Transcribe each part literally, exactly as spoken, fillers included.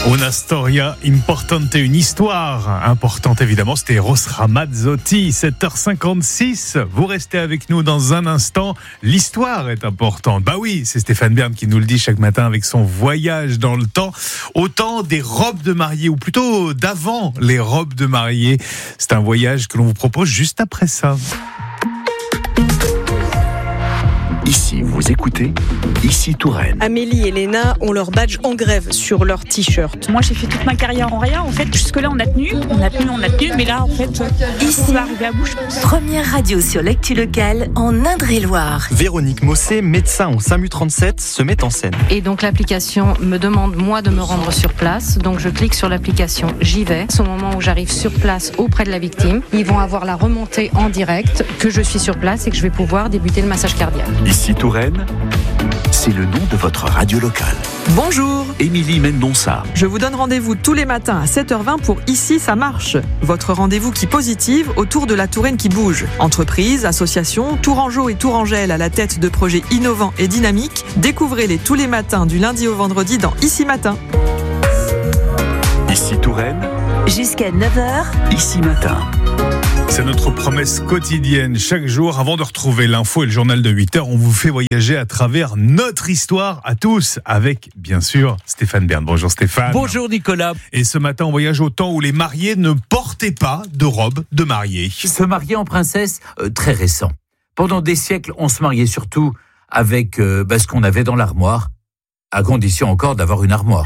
Una storia importante, une histoire importante évidemment, c'était Eros Ramazzotti, sept heures cinquante-six. Vous restez avec nous dans un instant, l'histoire est importante. Bah oui, c'est Stéphane Bern qui nous le dit chaque matin avec son voyage dans le temps, au temps des robes de mariée, ou plutôt d'avant les robes de mariée. C'est un voyage que l'on vous propose juste après ça. Ici, vous écoutez Ici Touraine. Amélie et Léna ont leur badge en grève sur leur t-shirt. Moi, j'ai fait toute ma carrière en rien. En fait, jusque-là, on a tenu, on a tenu, on a tenu. Mais là, en fait, ici, on va arriver à bouche. Première radio sur l'actu locale en Indre-et-Loire. Véronique Mossé, médecin au SAMU trente-sept, se met en scène. Et donc, l'application me demande, moi, de me rendre sur place. Donc, je clique sur l'application, j'y vais. C'est au moment où j'arrive sur place auprès de la victime. Ils vont avoir la remontée en direct, que je suis sur place et que je vais pouvoir débuter le massage cardiaque. Ici Touraine, c'est le nom de votre radio locale. Bonjour, Émilie Mendonça. je vous donne rendez-vous tous les matins à sept heures vingt pour Ici ça marche. Votre rendez-vous qui positive autour de la Touraine qui bouge. Entreprises, associations, Tourangeaux et Tourangelles à la tête de projets innovants et dynamiques. Découvrez-les tous les matins du lundi au vendredi dans Ici Matin. Ici Touraine, Jusqu'à neuf heures. Ici Matin. C'est notre promesse quotidienne. Chaque jour, avant de retrouver l'info et le journal de huit heures, on vous fait voyager à travers notre histoire à tous, avec, bien sûr, Stéphane Bern. Bonjour Stéphane. Bonjour Nicolas. Et ce matin, on voyage au temps où les mariés ne portaient pas de robe de mariée. Se marier en princesse, euh, très récent. Pendant des siècles, on se mariait surtout avec euh, bah, ce qu'on avait dans l'armoire, à condition encore d'avoir une armoire.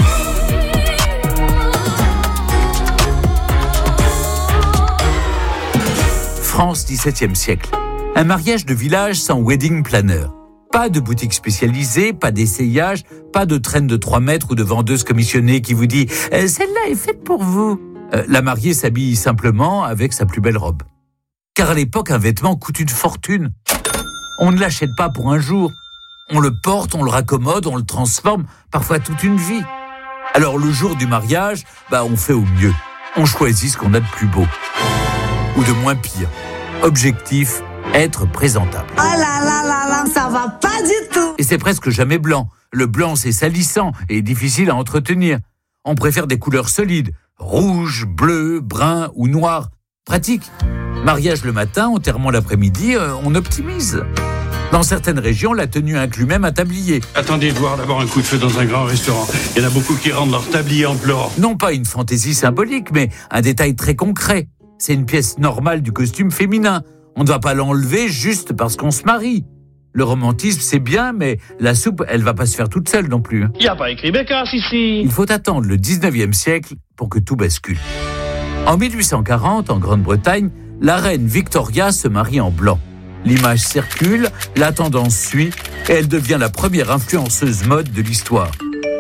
France, dix-septième siècle. Un mariage de village sans wedding planner. Pas de boutique spécialisée, pas d'essayage, pas de traîne de trois mètres ou de vendeuse commissionnée qui vous dit euh, « celle-là est faite pour vous euh, ». La mariée s'habille simplement avec sa plus belle robe. Car à l'époque, un vêtement coûte une fortune. On ne l'achète pas pour un jour. On le porte, on le raccommode, on le transforme, parfois toute une vie. Alors le jour du mariage, bah, on fait au mieux. On choisit ce qu'on a de plus beau. Ou de moins pire. Objectif, être présentable. Oh là là là là, ça va pas du tout. Et c'est presque jamais blanc. Le blanc, c'est salissant et difficile à entretenir. On préfère des couleurs solides. Rouge, bleu, brun ou noir. Pratique. Mariage le matin, enterrement l'après-midi, euh, on optimise. Dans certaines régions, la tenue inclut même un tablier. Attendez de voir d'abord un coup de feu dans un grand restaurant. Il y en a beaucoup qui rendent leur tablier en pleurant. Non pas une fantaisie symbolique, mais un détail très concret. C'est une pièce normale du costume féminin. On ne va pas l'enlever juste parce qu'on se marie. Le romantisme, c'est bien, mais la soupe, elle va pas se faire toute seule non plus. Il n'y a pas écrit Bécasse ici. Il faut attendre le dix-neuvième siècle pour que tout bascule. En mille huit cent quarante, en Grande-Bretagne, la reine Victoria se marie en blanc. L'image circule, la tendance suit, et elle devient la première influenceuse mode de l'histoire.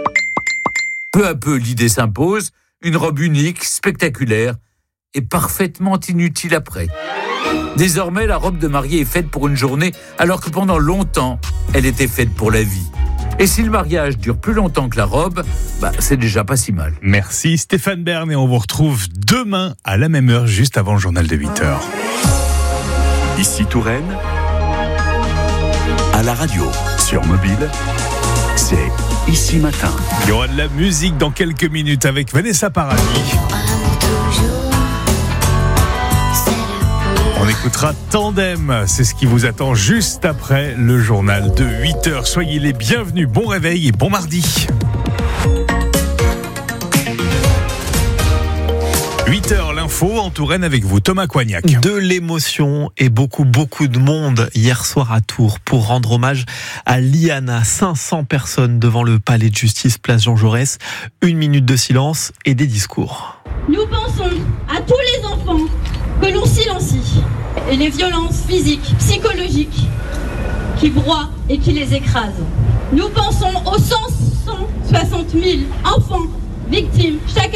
Peu à peu, l'idée s'impose, une robe unique, spectaculaire, et parfaitement inutile après. Désormais, la robe de mariée est faite pour une journée, alors que pendant longtemps, elle était faite pour la vie. Et si le mariage dure plus longtemps que la robe, bah, c'est déjà pas si mal. Merci Stéphane Bern et on vous retrouve demain à la même heure, juste avant le journal de huit heures. Ici Touraine, à la radio, sur mobile, c'est Ici Matin. Il y aura de la musique dans quelques minutes avec Vanessa Paradis. On écoutera Tandem, c'est ce qui vous attend juste après le journal de huit heures. Soyez les bienvenus, bon réveil et bon mardi. huit heures, l'info en Touraine avec vous, Thomas Coignac. De l'émotion et beaucoup, beaucoup de monde hier soir à Tours pour rendre hommage à Liana. cinq cents personnes devant le palais de justice, place Jean Jaurès. Une minute de silence et des discours. Nous pensons à tous les enfants que l'on silencie et les violences physiques, psychologiques qui broient et qui les écrasent. Nous pensons aux cent soixante mille enfants victimes chaque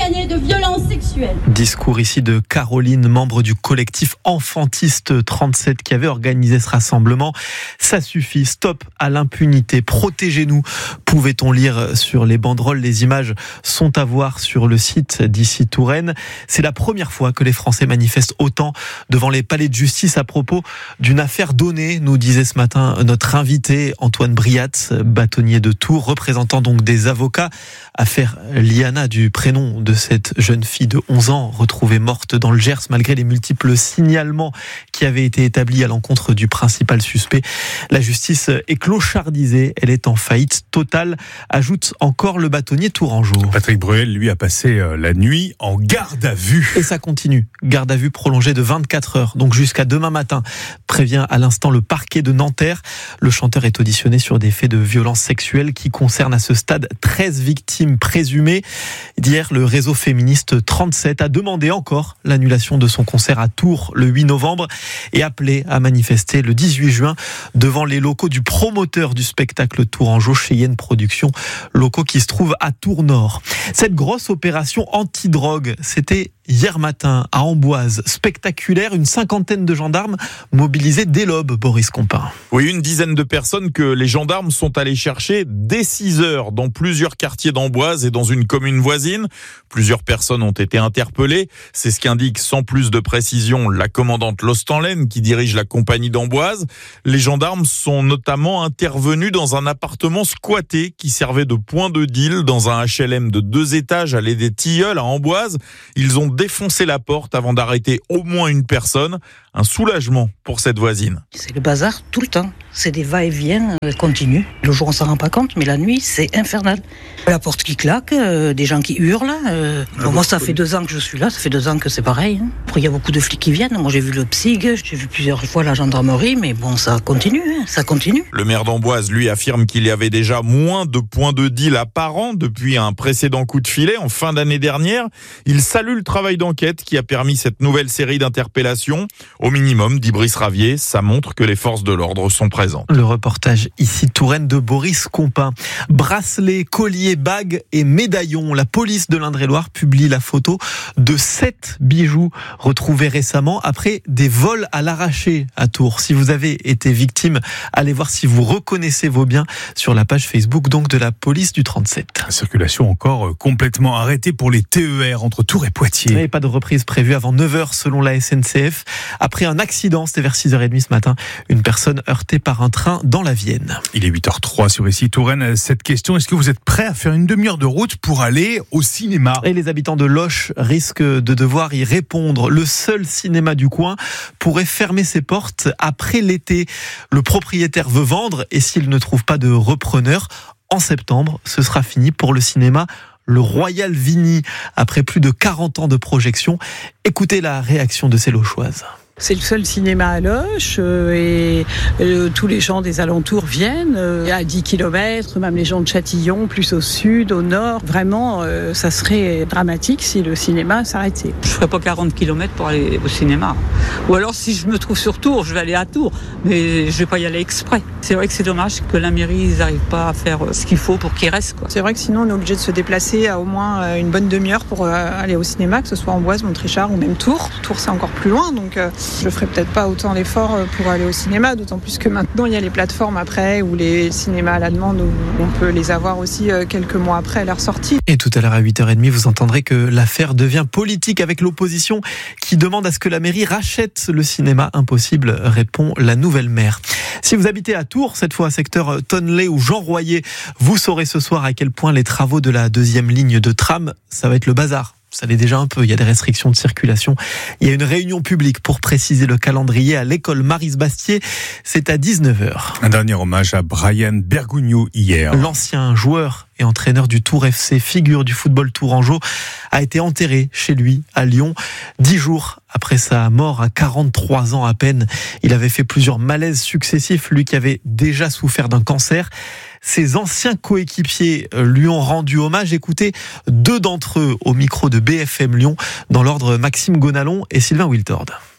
année de violences sexuelles. Discours ici de Caroline, membre du collectif Enfantiste trente-sept qui avait organisé ce rassemblement. Ça suffit, stop à l'impunité, protégez-nous, pouvait-on lire sur les banderoles. Les images sont à voir sur le site d'Ici Touraine. C'est la première fois que les Français manifestent autant devant les palais de justice à propos d'une affaire donnée, nous disait ce matin notre invité Antoine Briat, bâtonnier de Tours, représentant donc des avocats. Affaire Liana, du prénom de cette jeune fille de onze ans retrouvée morte dans le Gers malgré les multiples signalements qui avaient été établis à l'encontre du principal suspect. La justice est clochardisée, elle est en faillite totale, ajoute encore le bâtonnier tourangeau. Patrick Bruel, lui, a passé la nuit en garde à vue. Et ça continue. Garde à vue prolongée de vingt-quatre heures, donc jusqu'à demain matin, prévient à l'instant le parquet de Nanterre. Le chanteur est auditionné sur des faits de violence sexuelle qui concernent à ce stade treize victimes présumées. D'hier, le réseau féministe trente-sept a demandé encore l'annulation de son concert à Tours le huit novembre et appelé à manifester le dix-huit juin devant les locaux du promoteur du spectacle tourangeau, Cheyenne Productions, locaux qui se trouvent à Tours-Nord. Cette grosse opération anti-drogue, c'était hier matin à Amboise, spectaculaire, une cinquantaine de gendarmes mobilisés dès l'aube, Boris Compin. Oui, une dizaine de personnes que les gendarmes sont allés chercher dès six heures dans plusieurs quartiers d'Amboise et dans une commune voisine. Plusieurs personnes ont été interpellées. C'est ce qu'indique sans plus de précision la commandante Lostanlen qui dirige la compagnie d'Amboise. Les gendarmes sont notamment intervenus dans un appartement squatté qui servait de point de deal dans un H L M de deux étages allée des Tilleuls à Amboise. Ils ont défoncé la porte avant d'arrêter au moins une personne. Un soulagement pour cette voisine. C'est le bazar tout le temps. C'est des va-et-vient continus. Le jour, on s'en rend pas compte, mais la nuit, c'est infernal. La porte qui claque, euh, des gens qui hurlent. Euh. Bon, moi, ça fait deux ans que je suis là, ça fait deux ans que c'est pareil. Hein. Après, il y a beaucoup de flics qui viennent. Moi, j'ai vu le P S I G, j'ai vu plusieurs fois la gendarmerie, mais bon, ça continue, hein, ça continue. Le maire d'Amboise, lui, affirme qu'il y avait déjà moins de points de deal apparents depuis un précédent coup de filet en fin d'année dernière. Il salue le travail d'enquête qui a permis cette nouvelle série d'interpellations. Au minimum, dit Brice Ravier, ça montre que les forces de l'ordre sont présentes. Le reportage ici Touraine de Boris Compin. Bracelets, colliers, bagues et médaillons. La police de l'Indre-et-Loire publie la photo de sept bijoux retrouvés récemment après des vols à l'arraché à Tours. Si vous avez été victime, allez voir si vous reconnaissez vos biens sur la page Facebook donc de la police du trente-sept. La circulation encore complètement arrêtée pour les T E R entre Tours et Poitiers. Et pas de reprise prévue avant neuf heures selon la S N C F. Après un accident, c'était vers six heures trente ce matin, une personne heurtée par un train dans la Vienne. Il est huit heures zéro trois sur Ici Touraine. Cette question, est-ce que vous êtes prêt à faire une demi-heure de route pour aller au cinéma ? Et les habitants de Loches risquent de devoir y répondre. Le seul cinéma du coin pourrait fermer ses portes après l'été. Le propriétaire veut vendre et s'il ne trouve pas de repreneur, en septembre, ce sera fini pour le cinéma Le Royal Vigny. Après plus de quarante ans de projection, écoutez la réaction de ces Lochoises. C'est le seul cinéma à Loches euh, et euh, tous les gens des alentours viennent euh, à dix kilomètres, même les gens de Châtillon, plus au sud, au nord. Vraiment, euh, ça serait dramatique si le cinéma s'arrêtait. Je ne ferais pas quarante kilomètres pour aller au cinéma. Ou alors si je me trouve sur Tours, je vais aller à Tours, mais je ne vais pas y aller exprès. C'est vrai que c'est dommage que la mairie n'arrive pas à faire ce qu'il faut pour qu'il reste, quoi. C'est vrai que sinon on est obligé de se déplacer à au moins une bonne demi-heure pour aller au cinéma, que ce soit Amboise, Montrichard ou même Tours. Tours c'est encore plus loin, donc euh, je ferai peut-être pas autant l'effort pour aller au cinéma, d'autant plus que maintenant il y a les plateformes après ou les cinémas à la demande où on peut les avoir aussi quelques mois après leur sortie. Et tout à l'heure à huit heures trente, vous entendrez que l'affaire devient politique avec l'opposition qui demande à ce que la mairie rachète le cinéma. Impossible, répond la nouvelle maire. Si vous habitez à Tours, cette fois à secteur Tonley ou Jean Royer, vous saurez ce soir à quel point les travaux de la deuxième ligne de tram, ça va être le bazar. Ça l'est déjà un peu, il y a des restrictions de circulation. Il y a une réunion publique pour préciser le calendrier à l'école Maryse-Bastier. C'est à dix-neuf heures. Un dernier hommage à Brian Bergugno hier. L'ancien joueur et entraîneur du Tours F C, figure du football tourangeau, a été enterré chez lui à Lyon. Dix jours après sa mort à quarante-trois ans à peine. Il avait fait plusieurs malaises successifs, lui qui avait déjà souffert d'un cancer. Ses anciens coéquipiers lui ont rendu hommage. Écoutez deux d'entre eux au micro de B F M Lyon, dans l'ordre Maxime Gonalon et Sylvain Wiltord.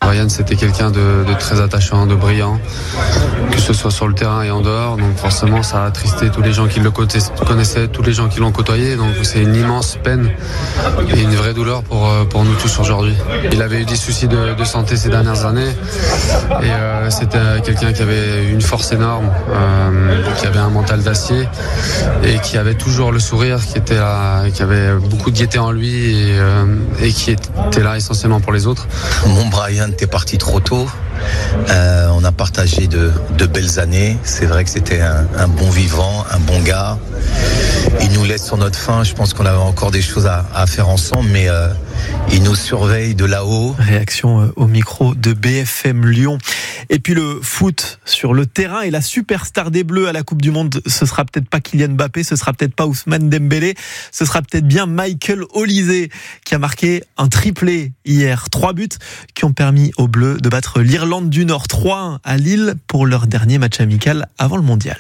Ryan, c'était quelqu'un de, de très attachant, de brillant, que ce soit sur le terrain et en dehors. Donc forcément, ça a attristé tous les gens qui le connaissaient, tous les gens qui l'ont côtoyé. Donc c'est une immense peine et une vraie douleur pour, pour nous tous aujourd'hui. Il avait eu des soucis de, de santé ces dernières années et euh, c'était quelqu'un qui avait une force énorme, euh, qui avait un mental d'acier et qui avait toujours le sourire, qui était là, qui avait beaucoup de gaieté en lui et, euh, et qui était là essentiellement pour les autres. Mon Brian était parti trop tôt. Euh, on a partagé de, de belles années. C'est vrai que c'était un, un bon vivant, un bon gars. Il nous laisse sur notre fin. Je pense qu'on avait encore des choses à, à faire ensemble, mais euh, il nous surveille de là-haut. Réaction au micro de B F M Lyon. Et puis le foot sur le terrain et la superstar des Bleus à la Coupe du Monde, ce sera peut-être pas Kylian Mbappé, ce sera peut-être pas Ousmane Dembélé, ce sera peut-être bien Michael Olise qui a marqué un triplé hier. Trois buts qui ont permis aux Bleus de battre l'Irlande du Nord trois un à Lille pour leur dernier match amical avant le Mondial.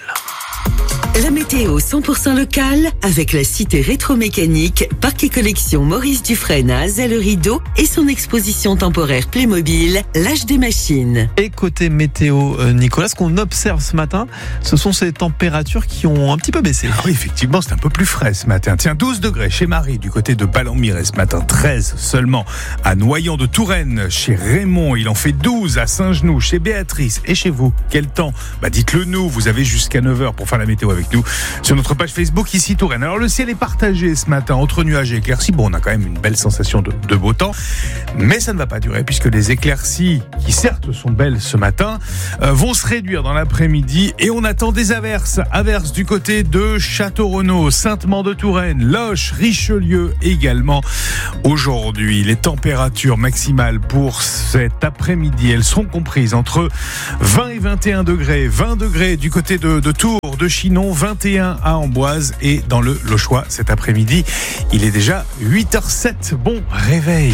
La météo cent pour cent locale avec la cité rétro-mécanique, parc et collection Maurice Dufresne à Azay-le-Rideau et son exposition temporaire Playmobil, l'âge des machines. Et côté météo, Nicolas, ce qu'on observe ce matin, ce sont ces températures qui ont un petit peu baissé. Ah oui, effectivement, c'est un peu plus frais ce matin. Tiens, douze degrés chez Marie du côté de Ballon-Miret ce matin, treize seulement à Noyant de Touraine, chez Raymond, il en fait douze à Saint-Genoux, chez Béatrice. Et chez vous, quel temps ? Bah dites-le nous, vous avez jusqu'à neuf heures pour faire la météo avec nous sur notre page Facebook ici Touraine. Alors le ciel est partagé ce matin entre nuages et éclaircies. Bon, on a quand même une belle sensation de, de beau temps, mais ça ne va pas durer puisque les éclaircies, qui certes sont belles ce matin, euh, vont se réduire dans l'après-midi et on attend des averses. Averses du côté de Château-Renaud, Saintement-de-Touraine, Loches, Richelieu également. Aujourd'hui, les températures maximales pour cet après-midi, elles seront comprises entre vingt et vingt et un degrés. vingt degrés du côté de, de Tours, de Chinon, vingt et un à Amboise et dans le Lochois cet après-midi. Il est déjà huit heures zéro sept. Bon réveil.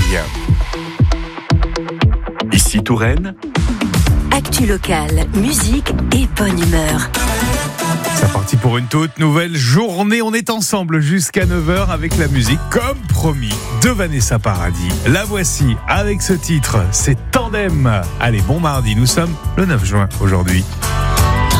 Ici Touraine. Actu locale, musique et bonne humeur. C'est parti pour une toute nouvelle journée. On est ensemble jusqu'à neuf heures avec la musique, comme promis, de Vanessa Paradis. La voici avec ce titre, c'est Tandem. Allez, bon mardi, nous sommes le neuf juin aujourd'hui.